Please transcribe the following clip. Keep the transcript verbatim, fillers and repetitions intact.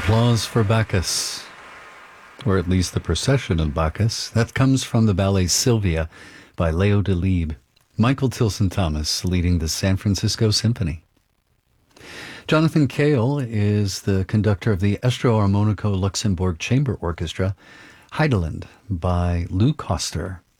Applause for Bacchus, or at least the procession of Bacchus. That comes from the ballet Sylvia by Leo Delibes. Michael Tilson Thomas leading the San Francisco Symphony. Jonathan Cale is the conductor of the Estro Armonico Luxembourg Chamber Orchestra, Heideland by Lou Koster.